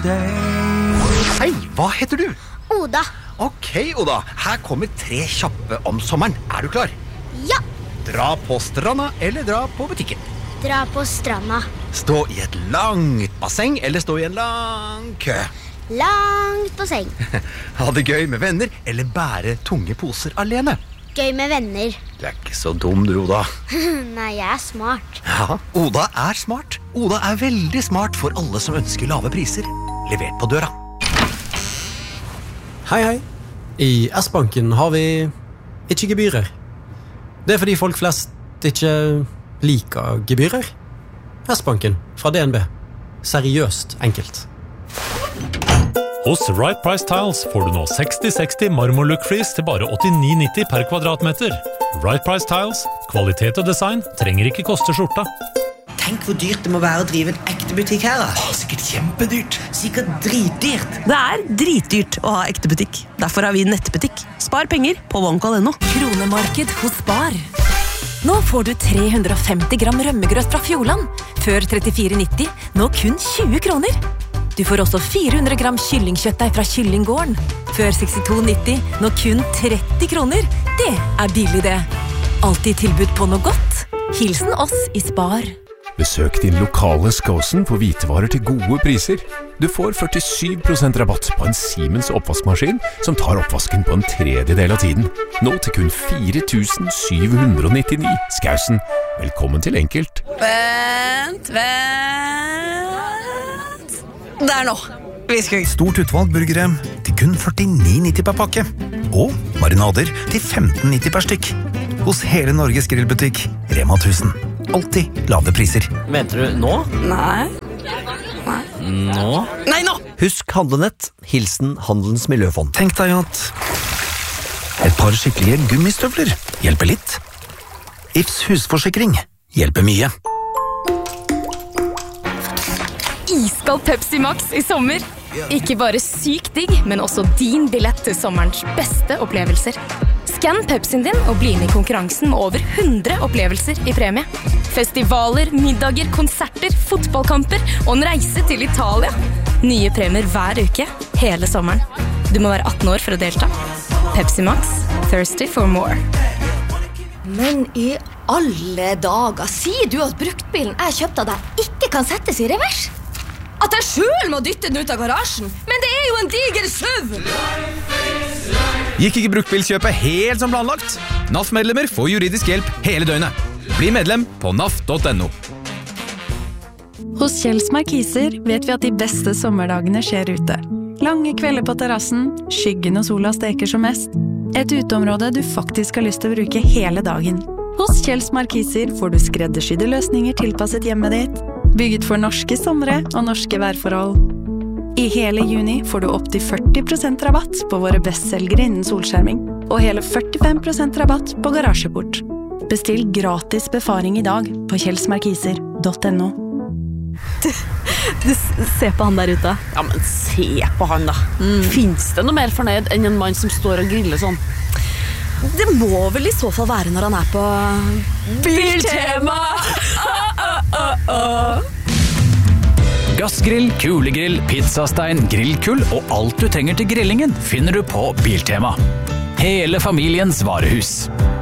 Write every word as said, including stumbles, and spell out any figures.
Hei, hva heter du? Oda. Ok, Oda, her kommer tre kjappe om sommeren. Er du klar? Ja. Dra på stranda eller dra på butikken? Dra på stranda. Stå i et langt basseng eller stå i en lang kø? Langt på seng. Ha det gøy med venner eller bære tunge poser alene? Gøy med venner. Du er ikke så dum, du, Oda. Nei, jeg er smart. Ja, Oda er smart. Oda er veldig smart for alle som ønsker lave priser. Levert på døra. Hei, hei. I S-banken har vi ikke gebyrer. Det er fordi folk flest ikke liker gebyrer. S-banken fra D N B. Seriøst enkelt. Hos Right Price Tiles får du nå seksti seksti marmorlook-flis til bare åttini nitti per kvadratmeter. Right Price Tiles, kvalitet og design trenger ikke koste skjorta. Tenk hvor dyrt det må være å drive en ekte butikk her. Da. Å, sikkert kjempedyrt. Sikkert dritdyrt. Det er dritdyrt å ha ekte butikk. Derfor har vi nettbutikk. Spar penger på OneCall punktum no. Kronemarked hos Spar. Nå får du tre hundre og femti gram rømmegrøt fra Fjordland. Før trettifire nitti, nå kun tjue kroner. Du får også fire hundre gram kyllingkjøttdeig fra Kyllinggården. Før sekstito nitti, nå kun tretti kroner. Det er billig det. Alltid tilbud på noe godt. Hilsen oss i Spar. Besøk din lokale Skåsen for hvitevarer til gode priser. Du får førtisju prosent rabatt på en Siemens oppvaskmaskin som tar oppvasken på en tredjedel av tiden. Nå til kun fire tusen sju hundre og nittini. Skåsen, velkommen til Enkelt. Vent, vent. Der nå. Vi skal... Stort utvalg burgere til kun førtini nitti per pakke. Og marinader til femten nitti per stykk. Hos hele Norges grillbutikk, Rema tusen. Alltid lave priser. Mente du nå? Nei. Nei. Nå? Nei, nå! Husk handlenett. Hilsen Handelens Miljøfond. Tenk deg at et par skikkelige gummistøvler hjelper litt. Ifs husforsikring hjelper mye. Iskald Pepsi Max i sommer. Ikke bare sykt digg, men også din billett til sommerens beste opplevelser. Skann Pepsien din og bli med i konkurransen med over hundre opplevelser i premie. Festivaler, middager, konserter, fotballkamper og en reise til Italia. Nye premier hver uke, hele sommeren. Du må være atten år for å delta. Pepsi Max, thirsty for more. Men i alle dager, sier du at bruktbilen jeg kjøpte av deg ikke kan settes i revers? At jeg selv må dytte den ut av garasjen? Men det er jo en diger SUV! Gikk ikke bruktbilkjøpet helt som planlagt? N A F-medlemmer får juridisk hjelp hele døgnet. Bli medlem på N A F punktum no. Hos Kjells Markiser vet vi at de beste sommerdagene skjer ute. Lange kvelder på terrassen, skyggen og sola steker som mest. Et uteområde du faktisk har lyst til å bruke hele dagen. Hos Kjells Markiser får du skreddersydde løsninger tilpasset hjemmet ditt, bygget for norske somre og norske værforhold. I hele juni får du opp til førti prosent rabatt på våre bestselgere innen solskjerming, og hele førtifem prosent rabatt på garasjeport. Bestill gratis befaring i dag på kjellsmarkiser punktum no. Du, du, se på han der ute. Ja, men se på han da. Mm. Finns det noe mer fornøyd enn en mann som står og griller sånn? Det må vel i så fall være når han er på Biltema! Gassgrill, kulegrill, pizzastein, grillkull og alt du trenger til grillingen finner du på Biltema. Hele familiens varehus.